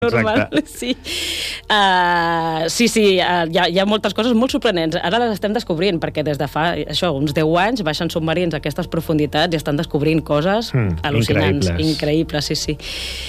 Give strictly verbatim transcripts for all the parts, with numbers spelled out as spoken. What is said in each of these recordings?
normal, sí. Uh, sí, sí, uh, hi, ha, hi ha moltes coses molt sorprenents. Ara les estem descobrint, perquè des de fa això, uns deu anys baixen submarins a aquestes profunditats i estan descobrint coses mm, al·lucinants. Increïbles. Increïbles, sí, sí.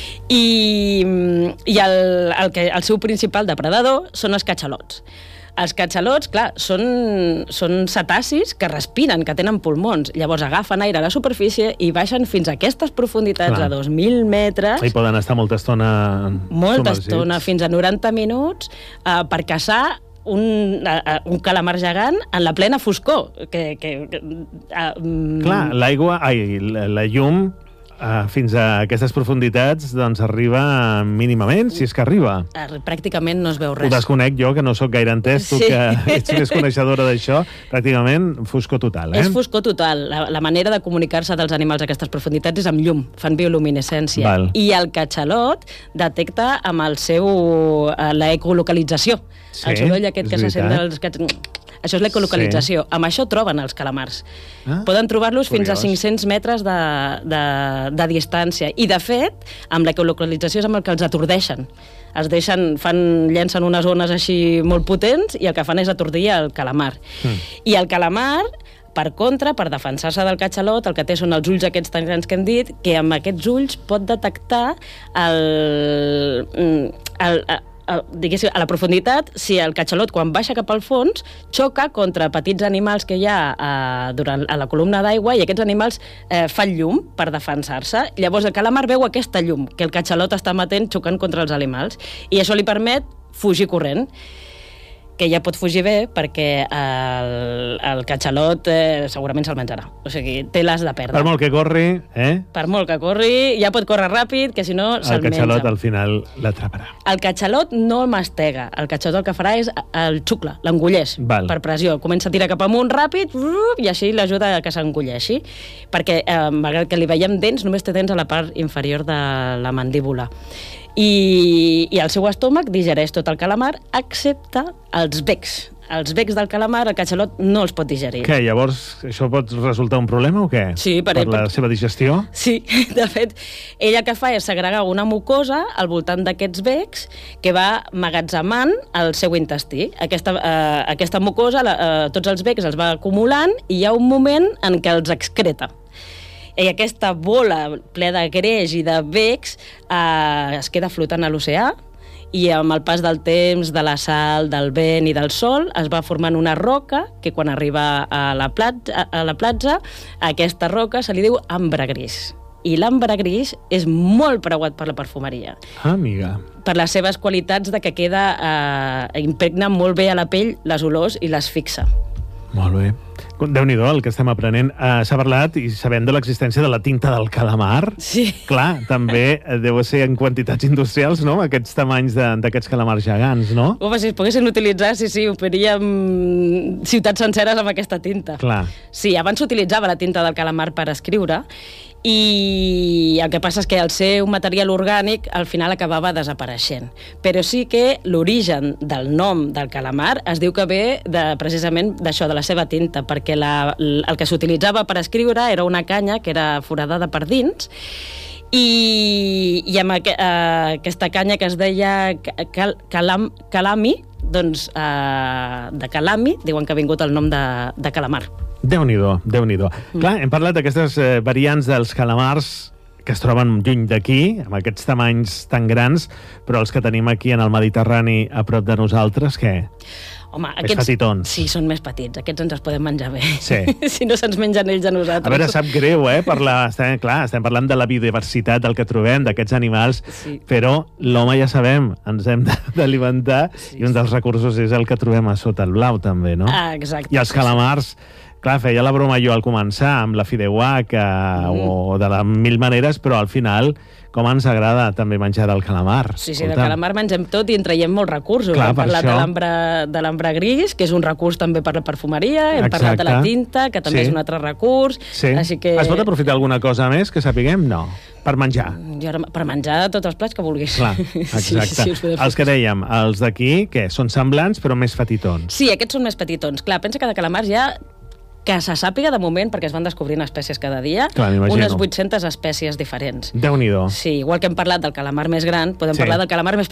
I, i el, el, que, el seu principal depredador són els catxalots. Els catxalots, clar, són, són cetacis que respiren, que tenen pulmons. Llavors agafen aire a la superfície i baixen fins a aquestes profunditats, clar, a dos mil metres. I poden estar molta estona Molta estona, fins a noranta minuts, eh, per caçar un, uh, un calamar gegant en la plena foscor. Que, que, uh, um... Clar, l'aigua, ai, la, la llum... Uh, fins a aquestes profunditats doncs arriba mínimament, si és que arriba. Pràcticament no es veu res. Ho desconec jo, que no sóc gaire entès, tu sí, que ets més coneixedora d'això, pràcticament foscor total, eh? És foscor total. La, la manera de comunicar-se dels animals a aquestes profunditats és amb llum, fan bioluminescència. Val. I el catxalot detecta amb el seu... Uh, l'ecolocalització. Sí, el soroll aquest que se sent dels... Això és l'ecolocalització. Sí. Amb això troben els calamars. Ah, Poden trobar-los fins a cinc-cents metres de, de, de distància. I, de fet, amb l'ecolocalització és amb el que els atordeixen. Els deixen, fan, llencen unes ones així molt potents i el que fan és atordir el calamar. Mm. I el calamar, per contra, per defensar-se del catxalot, el que té són els ulls aquests tan grans que hem dit, que amb aquests ulls pot detectar el... el, el diguéssim, a la profunditat, si el catxalot, quan baixa cap al fons, xoca contra petits animals que hi ha eh, durant, a la columna d'aigua, i aquests animals eh, fan llum per defensar-se. Llavors el calamar veu aquesta llum que el catxalot està emetent xocant contra els animals, i això li permet fugir corrent, que ja pot fugir bé perquè el, el catxalot eh, segurament se'l menjarà. O sigui, té l'as de perdre. Per molt que corri, eh? Per molt que corri, ja pot córrer ràpid, que si no se'l menja. El catxalot al final l'atraparà. El catxalot no el mastega. El catxalot el que farà és el xucla, l'engulleix, per pressió. Comença a tirar cap amunt ràpid i així l'ajuda a que s'engulleixi. Perquè, eh, malgrat que li veiem dents, només té dents a la part inferior de la mandíbula. I, i el seu estómac digereix tot el calamar, excepte els becs. Els becs del calamar, el catxalot no els pot digerir. Què, llavors això pot resultar un problema o què? Sí, per, per ell, la seva digestió? Sí, de fet, ella el que fa és segregar una mucosa al voltant d'aquests becs que va emmagatzemant el seu intestí. Aquesta, eh, aquesta mucosa, la, eh, tots els becs els va acumulant i hi ha un moment en què els excreta. I aquesta bola plena de greix i de becs eh, es queda flotant a l'oceà, i amb el pas del temps, de la sal, del vent i del sol, es va formant una roca que quan arriba a la platja, a la platja aquesta roca se li diu ambre gris. I l'ambre gris és molt preuat per la perfumeria. Ah, amiga. Per les seves qualitats de que queda, eh, impregna molt bé a la pell les olors i les fixa. Molt bé. Déu-n'hi-do el que estem aprenent. Uh, S'ha parlat i sabem de l'existència de la tinta del calamar. Sí. Clar, també deu ser en quantitats industrials, no?, aquests tamanys d'aquests calamars gegants, no? Home, si es poguessin utilitzar, sí, sí, oferíem ciutats senceres amb aquesta tinta. Clar. Sí, abans s'utilitzava la tinta del calamar per escriure, i el que passa és que el seu material orgànic al final acabava desapareixent. Però sí que l'origen del nom del calamar es diu que ve de, precisament d'això, de la seva tinta, perquè la, el que s'utilitzava per escriure era una canya que era foradada per dins, i, i amb aqu uh, aquesta canya que es deia cal calam calami, doncs uh, de calami diuen que ha vingut el nom de, de calamar. Déu-n'hi-do, Déu-n'hi-do. Mm. Clar, hem parlat d'aquestes eh, variants dels calamars que es troben lluny d'aquí, amb aquests tamanys tan grans, però els que tenim aquí en el Mediterrani a prop de nosaltres, què? Home, més aquests, petitons. Sí, són més petits. Aquests ens els podem menjar bé. Sí. Si no se'ns mengen ells a nosaltres. A veure, sap greu, eh? Per la, estem, clar, estem parlant de la biodiversitat, del que trobem, d'aquests animals, sí, però l'home ja sabem, ens hem d'alimentar, sí, i un dels recursos és el que trobem a sota el blau, també, no? Ah, exacte. I els calamars... Clar, feia la broma jo al començar amb la fideuà, que, mm. o de les mil maneres, però al final, com ens agrada també menjar del calamar. Sí, sí, del calamar mengem tot i en traiem molts recursos. Clar, hem parlat això... de l'ambre gris, que és un recurs també per la perfumeria, hem Exacte. parlat de la tinta, que també sí. és un altre recurs. Sí. Així que... Es pot aprofitar alguna cosa més que sapiguem? No. Per menjar. Jo, per menjar tots els plats que vulguis. Clar, exacte. Sí, sí, els que dèiem, els d'aquí, què? Són semblants, però més petitons. Sí, aquests són més petitons. Clar, pensa que de calamars hi ha que se sàpiga de moment, perquè es van descobrint espècies cada dia, Clar, unes vuit-centes espècies diferents. Déu-n'hi-do. Sí, igual que hem parlat del calamar més gran, podem Sí. parlar del calamar més